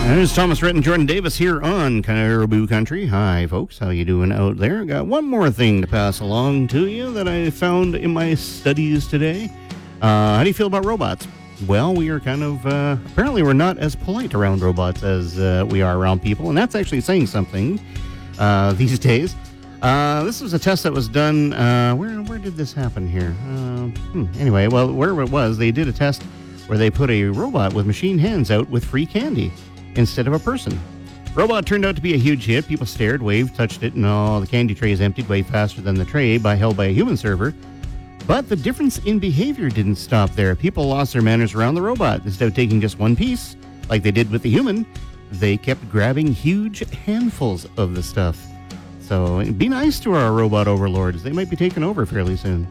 There's Thomas Rhett and Jordan Davis here on Caribou Country. Hi, folks. How you doing out there? Got one more thing to pass along to you that I found in my studies today. How do you feel about robots? Well, we are kind of, apparently we're not as polite around robots as we are around people, and that's actually saying something these days. This was a test that was done, where did this happen here? Anyway, well, wherever it was, they did a test where they put a robot with machine hands out with free candy instead of a person. Robot turned out to be a huge hit. People stared, waved, touched it, and the candy tray is emptied way faster than the tray held by a human server. But the difference in behavior didn't stop there. People lost their manners around the robot. Instead of taking just one piece, like they did with the human, they kept grabbing huge handfuls of the stuff. So be nice to our robot overlords. They might be taking over fairly soon.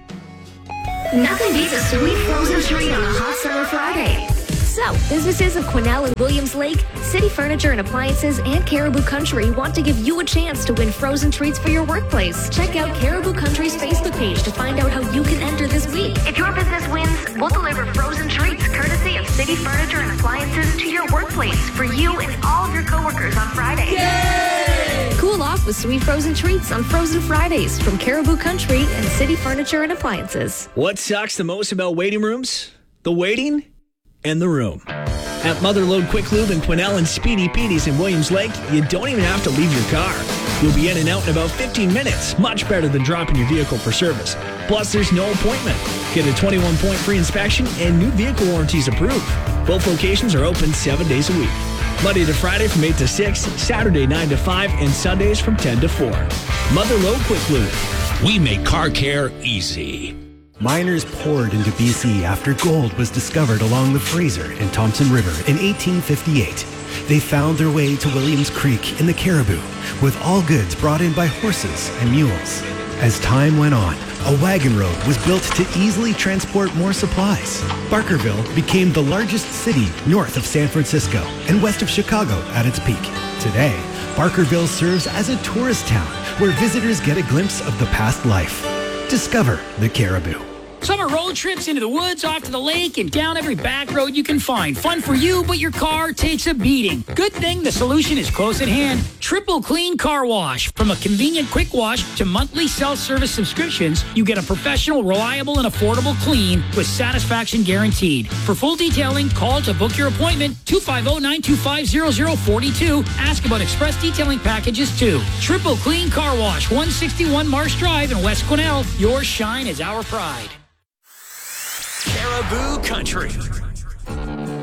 Nothing beats a sweet frozen treat on a hot summer Friday. So, businesses of Quesnel and Williams Lake, City Furniture and Appliances, and Caribou Country want to give you a chance to win frozen treats for your workplace. Check out Caribou Country's Facebook page to find out how you can enter this week. If your business wins, we'll deliver frozen treats courtesy of City Furniture and Appliances to your workplace for you and all of your coworkers on Friday. Yay! Cool off with sweet frozen treats on Frozen Fridays from Caribou Country and City Furniture and Appliances. What sucks the most about waiting rooms? The waiting and the room. At Motherlode Quick Lube in Quesnel and Speedy Petey's in Williams Lake, you don't even have to leave your car. You'll be in and out in about 15 minutes, much better than dropping your vehicle for service. Plus, there's no appointment. Get a 21-point free inspection and new vehicle warranties approved. Both locations are open 7 days a week. Monday to Friday from 8 to 6, Saturday 9 to 5, and Sundays from 10 to 4. Motherlode Quick Lube. We make car care easy. Miners poured into BC after gold was discovered along the Fraser and Thompson River in 1858. They found their way to Williams Creek in the Caribou, with all goods brought in by horses and mules. As time went on, a wagon road was built to easily transport more supplies. Barkerville became the largest city north of San Francisco and west of Chicago at its peak. Today, Barkerville serves as a tourist town where visitors get a glimpse of the past life. Discover the Caribou. Summer road trips into the woods, off to the lake, and down every back road you can find. Fun for you, but your car takes a beating. Good thing the solution is close at hand. Triple Clean Car Wash. From a convenient quick wash to monthly self-service subscriptions, you get a professional, reliable, and affordable clean with satisfaction guaranteed. For full detailing, call to book your appointment, 250-925-0042. Ask about express detailing packages, too. Triple Clean Car Wash, 161 Marsh Drive in West Quesnel. Your shine is our pride. Caribou Country.